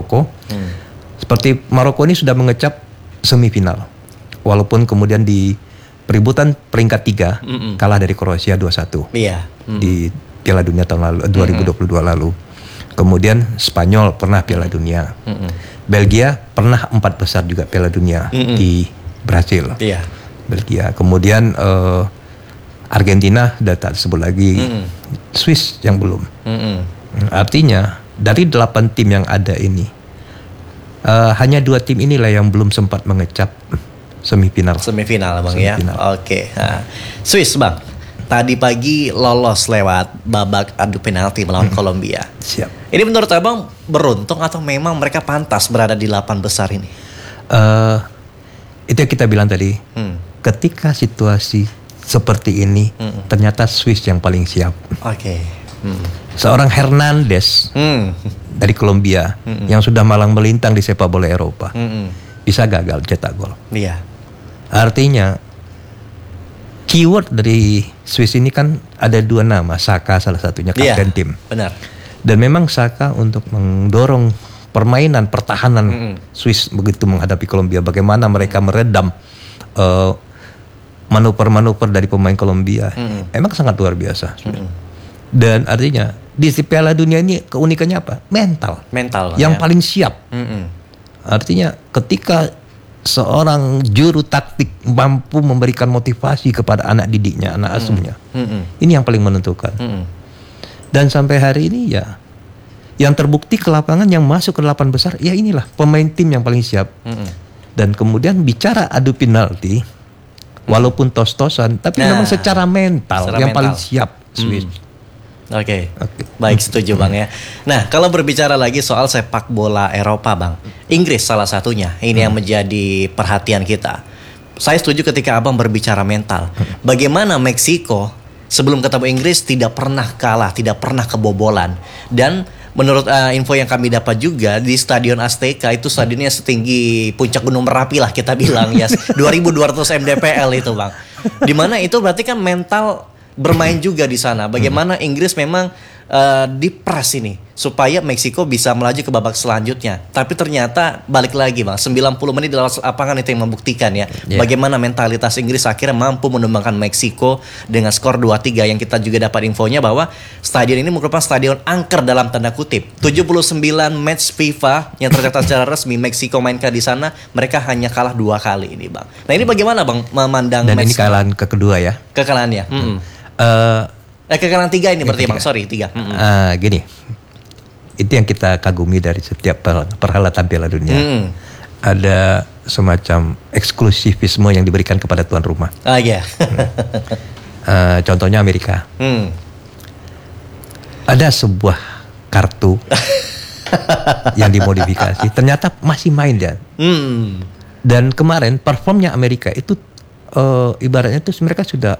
Maroko. Seperti Maroko ini sudah mengecap semifinal. Walaupun kemudian di perebutan peringkat 3 kalah dari Kroasia 2-1 di Piala Dunia tahun lalu 2022 lalu. Kemudian Spanyol pernah Piala Dunia. Belgia pernah 4 besar juga Piala Dunia di Brasil. Belgia. Kemudian Argentina sudah tak disebut lagi. Swiss yang belum. Artinya dari 8 tim yang ada ini hanya 2 tim inilah yang belum sempat mengecap semifinal Bang ya. Oke. Nah, Swiss Bang tadi pagi lolos lewat babak adu penalti melawan Kolombia. Siap. Ini menurut Abang beruntung atau memang mereka pantas berada di 8 besar ini? Itu yang kita bilang tadi. Ketika situasi seperti ini ternyata Swiss yang paling siap. Seorang Hernandez dari Kolombia yang sudah malang melintang di sepak bola Eropa bisa gagal cetak gol. Artinya keyword dari Swiss ini kan ada 2 nama, Saka salah satunya kapten tim. Benar. Dan memang Saka untuk mendorong permainan pertahanan Swiss begitu menghadapi Kolombia, bagaimana mereka meredam manuver-manuver dari pemain Kolombia, emang sangat luar biasa. Dan artinya di Piala Dunia ini keunikannya apa? Mental yang paling siap. Artinya ketika seorang juru taktik mampu memberikan motivasi kepada anak didiknya, anak asuhnya, ini yang paling menentukan. Dan sampai hari ini ya, yang terbukti ke lapangan yang masuk ke 8 besar, ya inilah pemain tim yang paling siap. Dan kemudian bicara adu penalti, walaupun tos-tosan, tapi memang secara mental yang paling siap Swiss. Baik, setuju Bang ya. Nah, kalau berbicara lagi soal sepak bola Eropa Bang, Inggris salah satunya ini yang menjadi perhatian kita. Saya setuju ketika Abang berbicara mental. Bagaimana Meksiko sebelum ketemu Inggris tidak pernah kalah, tidak pernah kebobolan. Dan menurut info yang kami dapat juga di Stadion Azteca, itu stadionnya setinggi puncak Gunung Merapi lah kita bilang ya, 2200 mdpl itu Bang. Dimana itu berarti kan mental bermain juga di sana. Bagaimana Inggris memang dipres ini supaya Meksiko bisa melaju ke babak selanjutnya. Tapi ternyata balik lagi Bang, 90 menit di lapangan itu yang membuktikan ya, bagaimana mentalitas Inggris akhirnya mampu menumbangkan Meksiko dengan skor 2-3 yang kita juga dapat infonya bahwa stadion ini merupakan stadion angker dalam tanda kutip. 79 match FIFA yang tercatat secara resmi Meksiko mainkan di sana, mereka hanya kalah 2 kali ini Bang. Nah, ini bagaimana Bang memandang dan match ini kekalahan kedua ya? Kekalahannya. Kekalahan 3 ini berarti Bang, sorry 3. Gini, itu yang kita kagumi dari setiap perhelatan Piala Dunia. Ada semacam eksklusivisme yang diberikan kepada tuan rumah. Contohnya Amerika. Ada sebuah kartu yang dimodifikasi, ternyata masih main dia. Dan kemarin performnya Amerika itu ibaratnya tuh mereka sudah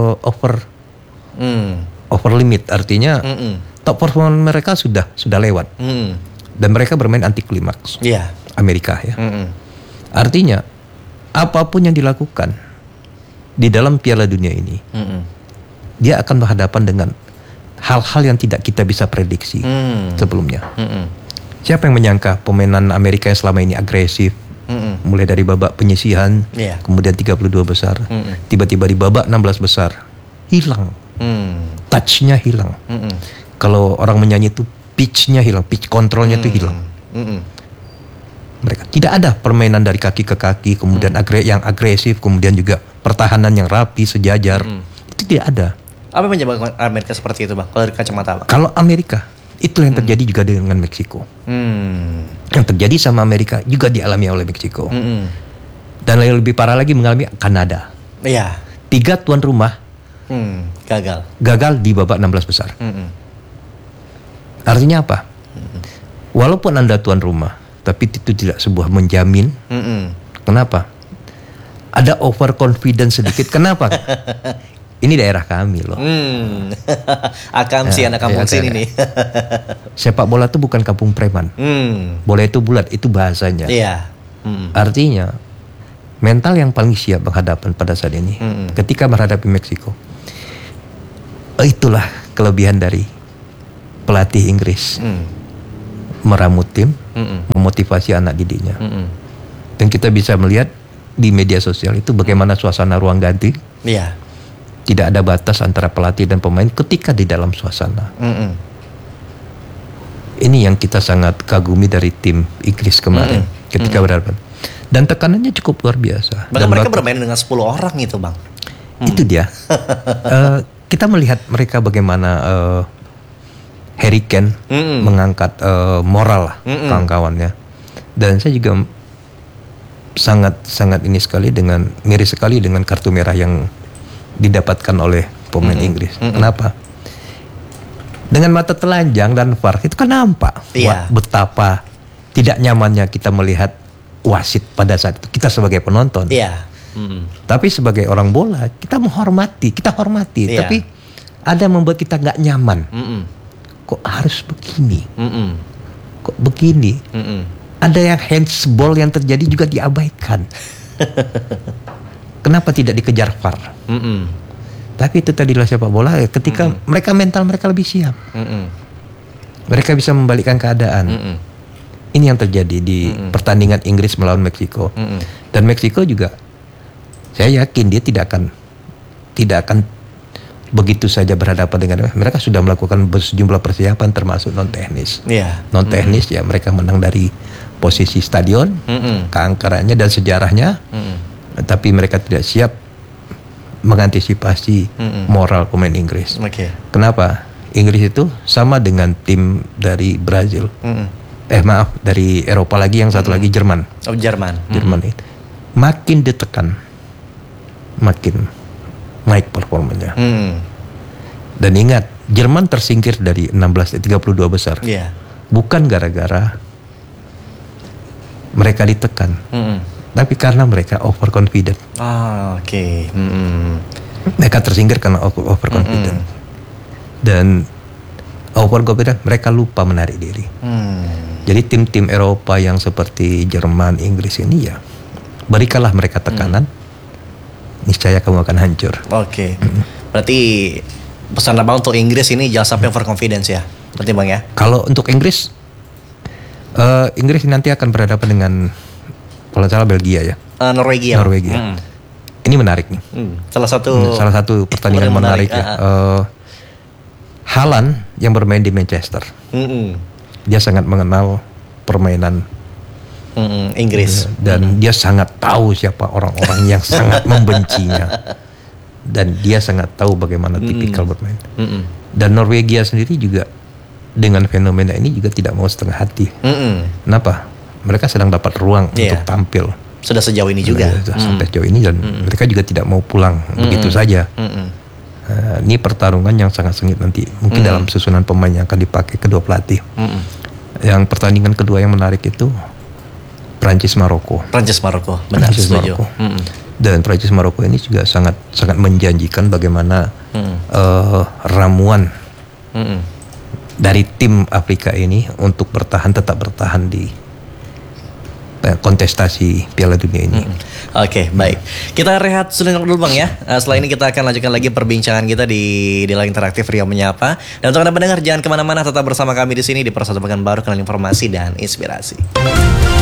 over limit, artinya top performance mereka sudah lewat. Dan mereka bermain anti klimaks. Amerika ya. Artinya apapun yang dilakukan di dalam Piala Dunia ini, dia akan berhadapan dengan hal-hal yang tidak kita bisa prediksi sebelumnya. Siapa yang menyangka pemainan Amerika yang selama ini agresif, mulai dari babak penyisihan, kemudian 32 besar, tiba-tiba di babak 16 besar hilang, touch-nya hilang. Kalau orang menyanyi itu pitch-nya hilang, pitch control-nya itu hilang. Mereka tidak ada permainan dari kaki ke kaki, kemudian yang agresif, kemudian juga pertahanan yang rapi sejajar. Itu tidak ada. Apa yang menyebabkan Amerika seperti itu Bang? Kalau dari kacamata Bang? Kalau Amerika, itu yang terjadi juga dengan Meksiko. Yang terjadi sama Amerika juga dialami oleh Meksiko. Dan yang lebih parah lagi mengalami Kanada. 3 tuan rumah gagal di babak 16 besar. Artinya apa? Walaupun Anda tuan rumah, tapi itu tidak sebuah menjamin. Kenapa? Ada overconfidence sedikit. Kenapa? Ini daerah kami loh. Akamsi anak kampung sini nih. Sepak bola itu bukan kampung preman. Bola itu bulat, itu bahasanya. Artinya mental yang paling siap berhadapan pada saat ini ketika menghadapi Meksiko. Itulah kelebihan dari pelatih Inggris. Meramu tim, memotivasi anak didiknya. Dan kita bisa melihat di media sosial itu bagaimana suasana ruang ganti. Iya. Tidak ada batas antara pelatih dan pemain ketika di dalam suasana. Ini yang kita sangat kagumi dari tim Inggris kemarin ketika berhadapan. Dan tekanannya cukup luar biasa. Bahkan mereka bermain dengan 10 orang itu, Bang. Itu dia. Kita melihat mereka bagaimana Harry Kane mengangkat moral kawan-kawannya. Dan saya juga sangat ini sekali miris sekali dengan kartu merah yang didapatkan oleh pemain Inggris. Kenapa? Dengan mata telanjang dan VAR itu kan nampak betapa tidak nyamannya kita melihat wasit pada saat itu, kita sebagai penonton. Tapi sebagai orang bola kita hormati, tapi ada yang membuat kita nggak nyaman. Kok harus begini? Kok begini? Ada yang handsball yang terjadi juga diabaikan. Kenapa tidak dikejar VAR? Tapi itu tadilah sepak bola. Ketika mental mereka lebih siap, mereka bisa membalikkan keadaan. Ini yang terjadi di pertandingan Inggris melawan Meksiko. Dan Meksiko juga, saya yakin dia tidak akan begitu saja berhadapan dengan mereka. Sudah melakukan sejumlah persiapan termasuk non teknis. Non teknis ya mereka menang dari posisi stadion, keangkarannya dan sejarahnya, tapi mereka tidak siap mengantisipasi moral pemain Inggris. Kenapa? Inggris itu sama dengan tim dari Brazil, dari Eropa lagi, yang satu lagi Jerman. Jerman itu makin ditekan, makin naik performanya. Dan ingat, Jerman tersingkir dari 32 besar, bukan gara-gara mereka ditekan, tapi karena mereka overconfident. Mereka tersingkir karena overconfident. Dan overconfident, mereka lupa menarik diri. Jadi tim-tim Eropa yang seperti Jerman, Inggris ini ya, berikanlah mereka tekanan, niscaya kamu akan hancur. Berarti pesan Abang untuk Inggris ini jangan sampai overconfidence ya, berarti Bang ya? Kalau untuk Inggris nanti akan berhadapan dengan, kalau salah, Belgia ya. Norwegia. Ini menarik nih. Salah satu pertandingan menarik ya. Haaland yang bermain di Manchester. Dia sangat mengenal permainan Inggris. Dan dia sangat tahu siapa orang-orang yang sangat membencinya. Dan dia sangat tahu bagaimana tipikal bermain. Dan Norwegia sendiri juga dengan fenomena ini juga tidak mau setengah hati. Kenapa? Mereka sedang dapat ruang untuk tampil. Sudah sejauh ini juga. Sampai sejauh ini, dan mereka juga tidak mau pulang begitu saja. Ini pertarungan yang sangat sengit nanti. Mungkin dalam susunan pemain yang akan dipakai kedua pelatih. Yang pertandingan kedua yang menarik itu Prancis-Maroko. Benar, setuju. Dan Prancis-Maroko ini juga sangat menjanjikan bagaimana ramuan dari tim Afrika ini untuk tetap bertahan di kontestasi Piala Dunia ini. Baik. Kita rehat sebentar dulu Bang ya. Setelah ini kita akan lanjutkan lagi perbincangan kita di Layar Interaktif Riau Menyapa. Dan untuk Anda pendengar, jangan kemana-mana, tetap bersama kami di sini di Persatu Pekanbaru, kenal informasi dan inspirasi.